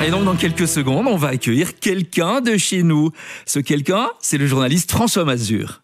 Et donc dans quelques secondes, on va accueillir quelqu'un de chez nous. Ce quelqu'un, c'est le journaliste François Mazur.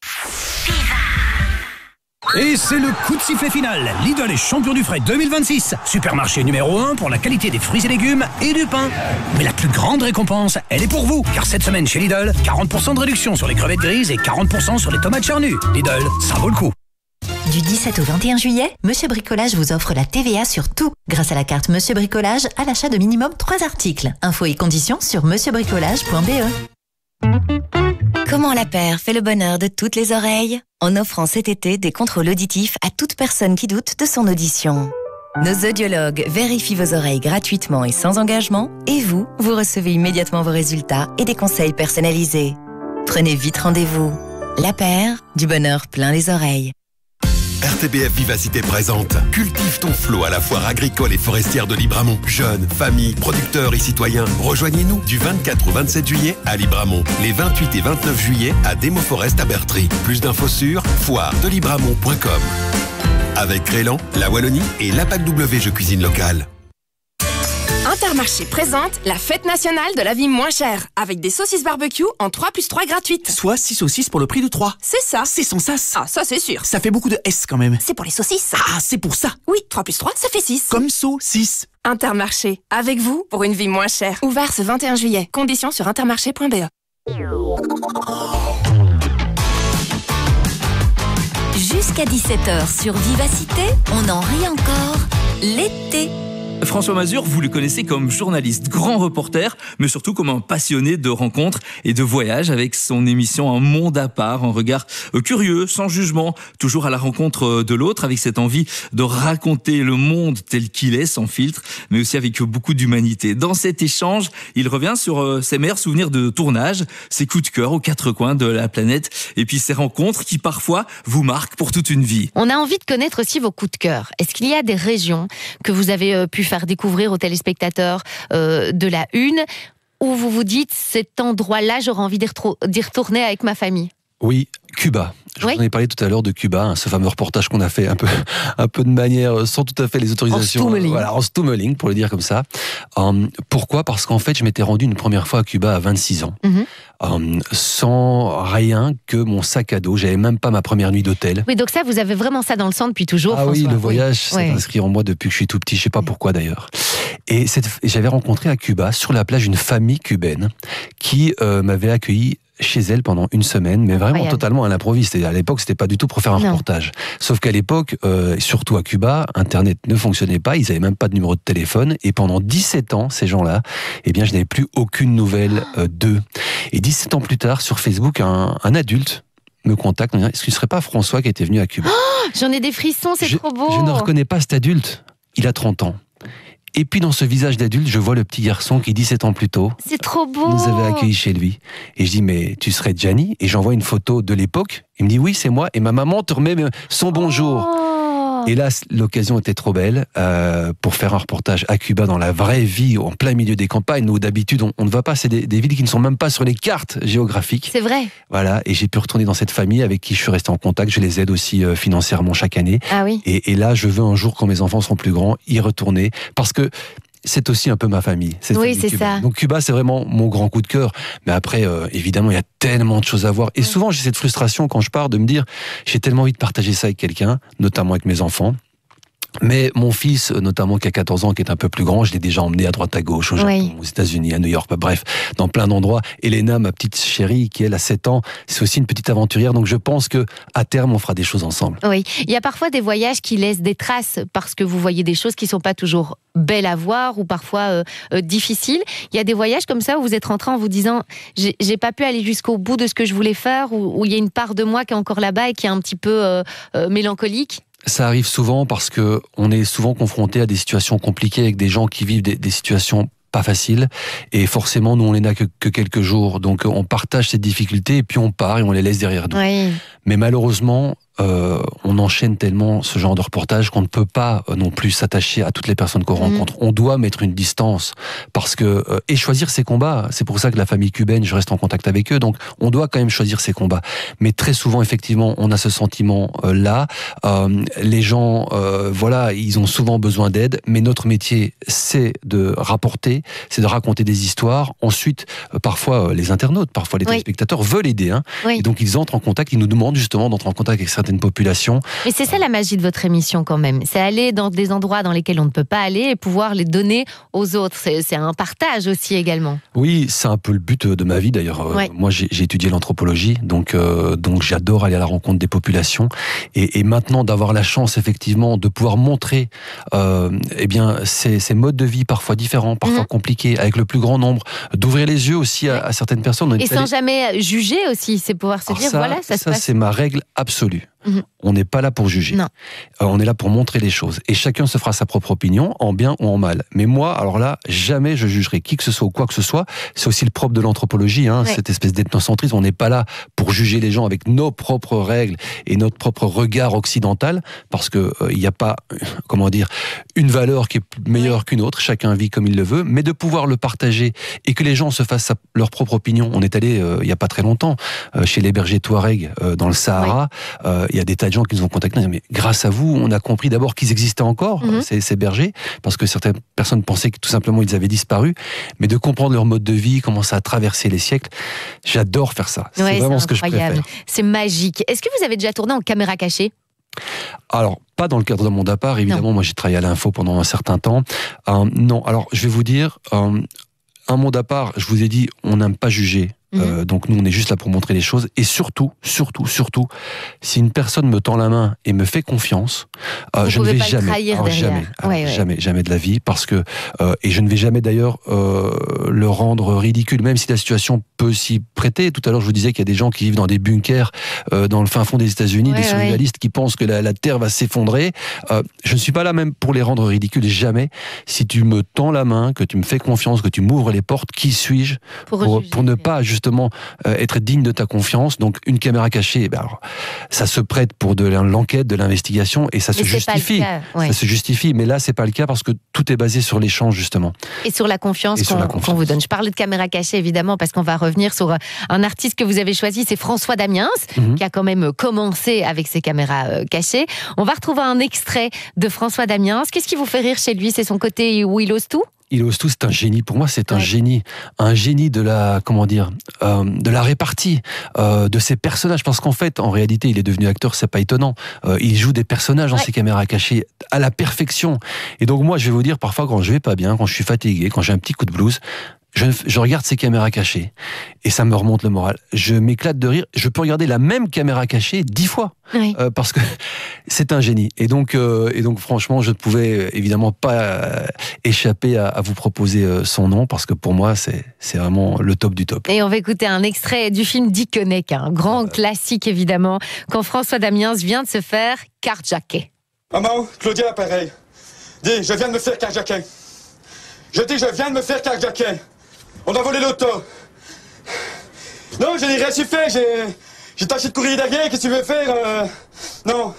Et c'est le coup de sifflet final. Lidl est champion du frais 2026. Supermarché numéro 1 pour la qualité des fruits et légumes et du pain. Mais la plus grande récompense, elle est pour vous. Car cette semaine chez Lidl, 40% de réduction sur les crevettes grises et 40% sur les tomates charnues. Lidl, ça vaut le coup. Du 17 au 21 juillet, Monsieur Bricolage vous offre la TVA sur tout grâce à la carte Monsieur Bricolage à l'achat de minimum 3 articles. Infos et conditions sur monsieurbricolage.be. Comment la paire fait le bonheur de toutes les oreilles en offrant cet été des contrôles auditifs à toute personne qui doute de son audition. Nos audiologues vérifient vos oreilles gratuitement et sans engagement et vous recevez immédiatement vos résultats et des conseils personnalisés. Prenez vite rendez-vous. La paire, du bonheur plein les oreilles. RTBF Vivacité présente Cultive ton flot à la foire agricole et forestière de Libramont. Jeunes, familles, producteurs et citoyens, rejoignez-nous du 24 au 27 juillet à Libramont. Les 28 et 29 juillet à Démoforest à Bertry. Plus d'infos sur foiredelibramont.com. Avec Crélan, la Wallonie et l'APAC W Jeux Cuisine Locale. Intermarché présente la fête nationale de la vie moins chère, avec des saucisses barbecue en 3+3 gratuites. Soit 6 saucisses pour le prix de 3. C'est ça. C'est sans sas. Ah, ça c'est sûr. Ça fait beaucoup de S quand même. C'est pour les saucisses. Ah, c'est pour ça. Oui, 3+3, ça fait 6. Comme saucisse. Intermarché, avec vous pour une vie moins chère. Ouvert ce 21 juillet. Conditions sur intermarché.be. Jusqu'à 17h sur Vivacité, on en rit encore. L'été. François Mazur, vous le connaissez comme journaliste, grand reporter, mais surtout comme un passionné de rencontres et de voyages avec son émission Un monde à part, un regard curieux, sans jugement, toujours à la rencontre de l'autre, avec cette envie de raconter le monde tel qu'il est, sans filtre, mais aussi avec beaucoup d'humanité. Dans cet échange, il revient sur ses meilleurs souvenirs de tournage, ses coups de cœur aux quatre coins de la planète, et puis ces rencontres qui parfois vous marquent pour toute une vie. On a envie de connaître aussi vos coups de cœur. Est-ce qu'il y a des régions que vous avez pu faire découvrir aux téléspectateurs de la Une, où vous vous dites, cet endroit-là, j'aurais envie d'y retourner avec ma famille? Oui, Cuba. Je vous en ai parlé tout à l'heure de Cuba, hein, ce fameux reportage qu'on a fait un peu de manière, sans tout à fait les autorisations. En stummeling, pour le dire comme ça. Pourquoi ? Parce qu'en fait, je m'étais rendu une première fois à Cuba à 26 ans. Sans rien que mon sac à dos. J'avais même pas ma première nuit d'hôtel. Oui, donc ça, vous avez vraiment ça dans le sang depuis toujours, François. Oui, le voyage, c'est inscrit en moi depuis que je suis tout petit. Je sais pas pourquoi d'ailleurs. Et j'avais rencontré à Cuba, sur la plage, une famille cubaine qui m'avait accueilli chez elle pendant une semaine, mais vraiment totalement à l'improviste. À l'époque, c'était pas du tout pour faire un reportage. Sauf qu'à l'époque, surtout à Cuba, Internet ne fonctionnait pas, ils avaient même pas de numéro de téléphone, et pendant 17 ans, ces gens-là, eh bien, je n'avais plus aucune nouvelle d'eux. Et 17 ans plus tard, sur Facebook, un adulte me contacte, me dit, est-ce que ce serait pas François qui était venu à Cuba? J'en ai des frissons, c'est trop beau. Je ne reconnais pas cet adulte. Il a 30 ans. Et puis dans ce visage d'adulte, je vois le petit garçon qui 17 ans plus tôt c'est trop beau. nous avait accueillis chez lui. Et je dis, mais tu serais Gianni? Et j'envoie une photo de l'époque. Il me dit, oui, c'est moi. Et ma maman te remet son bonjour. Et là, l'occasion était trop belle pour faire un reportage à Cuba dans la vraie vie, en plein milieu des campagnes, où d'habitude on ne va pas. C'est des villes qui ne sont même pas sur les cartes géographiques. C'est vrai. Voilà, et j'ai pu retourner dans cette famille avec qui je suis resté en contact. Je les aide aussi financièrement chaque année. Ah oui. Et là, je veux un jour, quand mes enfants seront plus grands, y retourner. Parce que c'est aussi un peu ma famille. Oui, c'est ça. Donc Cuba, c'est vraiment mon grand coup de cœur. Mais après, évidemment, il y a tellement de choses à voir. Et souvent, j'ai cette frustration quand je pars de me dire, j'ai tellement envie de partager ça avec quelqu'un, notamment avec mes enfants. Mais mon fils, notamment qui a 14 ans, qui est un peu plus grand, je l'ai déjà emmené à droite à gauche, au Japon, aux États-Unis, à New York, bref, dans plein d'endroits. Elena, ma petite chérie, qui elle a 7 ans, c'est aussi une petite aventurière. Donc je pense que à terme, on fera des choses ensemble. Oui, il y a parfois des voyages qui laissent des traces parce que vous voyez des choses qui sont pas toujours belles à voir ou parfois difficiles. Il y a des voyages comme ça où vous êtes rentré en vous disant j'ai pas pu aller jusqu'au bout de ce que je voulais faire, où il y a une part de moi qui est encore là-bas et qui est un petit peu mélancolique. Ça arrive souvent parce que on est souvent confronté à des situations compliquées avec des gens qui vivent des situations pas faciles, et forcément nous on les a que quelques jours, donc on partage ces difficultés et puis on part et on les laisse derrière nous. Mais malheureusement, on enchaîne tellement ce genre de reportage qu'on ne peut pas non plus s'attacher à toutes les personnes qu'on rencontre. On doit mettre une distance parce que et choisir ses combats. C'est pour ça que la famille cubaine, je reste en contact avec eux. Donc on doit quand même choisir ses combats. Mais très souvent, effectivement, on a ce sentiment là. Les gens, voilà, ils ont souvent besoin d'aide. Mais notre métier, c'est de rapporter, c'est de raconter des histoires. Ensuite, parfois les internautes, parfois les téléspectateurs veulent aider. Hein. Et donc ils entrent en contact. Ils nous demandent justement d'entrer en contact avec certaines populations. Mais c'est ça la magie de votre émission quand même. C'est aller dans des endroits dans lesquels on ne peut pas aller et pouvoir les donner aux autres. C'est un partage aussi également. Oui, c'est un peu le but de ma vie d'ailleurs. Moi, j'ai étudié l'anthropologie, donc j'adore aller à la rencontre des populations. Et maintenant, d'avoir la chance effectivement de pouvoir montrer, eh bien, ces modes de vie parfois différents, parfois compliqués, avec le plus grand nombre, d'ouvrir les yeux aussi à certaines personnes. Et sans jamais juger aussi, c'est pouvoir se dire voilà, ça se passe. Ça, c'est ma règle absolue. On n'est pas là pour juger. Non. On est là pour montrer les choses. Et chacun se fera sa propre opinion, en bien ou en mal. Mais moi, alors là, jamais je jugerai qui que ce soit ou quoi que ce soit. C'est aussi le propre de l'anthropologie, hein, cette espèce d'ethnocentrisme. On n'est pas là pour juger les gens avec nos propres règles et notre propre regard occidental, parce que il n'y a pas, comment dire, une valeur qui est meilleure qu'une autre. Chacun vit comme il le veut, mais de pouvoir le partager et que les gens se fassent leur propre opinion. On est allé il n'y a pas très longtemps chez les bergers Touareg dans le Sahara. Il y a des tas de gens qui nous ont contactés, mais grâce à vous, on a compris d'abord qu'ils existaient encore, ces bergers, parce que certaines personnes pensaient que tout simplement ils avaient disparu, mais de comprendre leur mode de vie, comment ça a traversé les siècles, j'adore faire ça. C'est vraiment ce que je préfère. C'est magique. Est-ce que vous avez déjà tourné en caméra cachée ? Alors, pas dans le cadre de mon départ, évidemment. Moi, j'ai travaillé à l'info pendant un certain temps. Non, alors, je vais vous dire, un monde à part, je vous ai dit, on n'aime pas juger. Donc nous, on est juste là pour montrer les choses. Et surtout, si une personne me tend la main et me fait confiance, je ne vais jamais de la vie, parce que et je ne vais jamais d'ailleurs le rendre ridicule, même si la situation peut s'y prêter. Tout à l'heure, je vous disais qu'il y a des gens qui vivent dans des bunkers dans le fin fond des États-Unis, des survivalistes qui pensent que la terre va s'effondrer. Je ne suis pas là même pour les rendre ridicules, jamais. Si tu me tends la main, que tu me fais confiance, que tu m'ouvres les portes, qui suis-je pour ne pas justement être digne de ta confiance? Donc une caméra cachée, alors, ça se prête pour de l'enquête, de l'investigation, et ça se justifie. Ça se justifie, mais là c'est pas le cas parce que tout est basé sur l'échange justement. Et sur la confiance qu'on vous donne. Je parlais de caméra cachée évidemment parce qu'on va revenir sur un artiste que vous avez choisi, c'est François Damiens, qui a quand même commencé avec ses caméras cachées. On va retrouver un extrait de François Damiens. Qu'est-ce qui vous fait rire chez lui? C'est son côté où il ose tout? Il ose tout, c'est un génie. Pour moi, c'est un génie de la, comment dire, de la répartie de ses personnages. Parce qu'en fait, en réalité, il est devenu acteur, c'est pas étonnant. Il joue des personnages dans ses caméras cachées à la perfection. Et donc moi, je vais vous dire, parfois, quand je vais pas bien, quand je suis fatigué, quand j'ai un petit coup de blues, je regarde ces caméras cachées et ça me remonte le moral. Je m'éclate de rire. Je peux regarder la même caméra cachée 10 fois parce que c'est un génie. Et donc franchement, je ne pouvais évidemment pas échapper à vous proposer son nom parce que pour moi, c'est vraiment le top du top. Et on va écouter un extrait du film Dickeneck, un grand classique évidemment, quand François Damiens vient de se faire carjacker. Maman, Claudia, pareil. Dis, je viens de me faire carjacker. Je dis, je viens de me faire carjacker. On a volé l'auto. Non, je n'ai rien su faire. J'ai tâché de courir derrière. Qu'est-ce que tu veux faire? Non.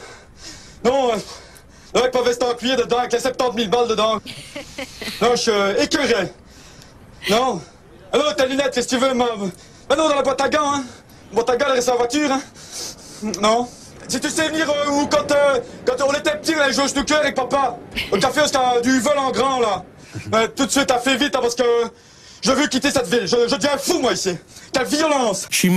Avec pas veste en cuir dedans, avec les 70 000 balles dedans. Non, je suis écœuré. Non. Alors, tes lunettes, qu'est-ce que tu veux, maman? Ben non, dans la boîte à gants, hein. La boîte à gants, elle reste en voiture, hein. Non. Si tu sais venir où quand on était petits, on allait jouer au snooker avec papa. Au café, c'était du vol en grand, là. Tout de suite, t'as fait vite, hein, parce que je veux quitter cette ville. Je deviens fou, moi, ici. Quelle violence!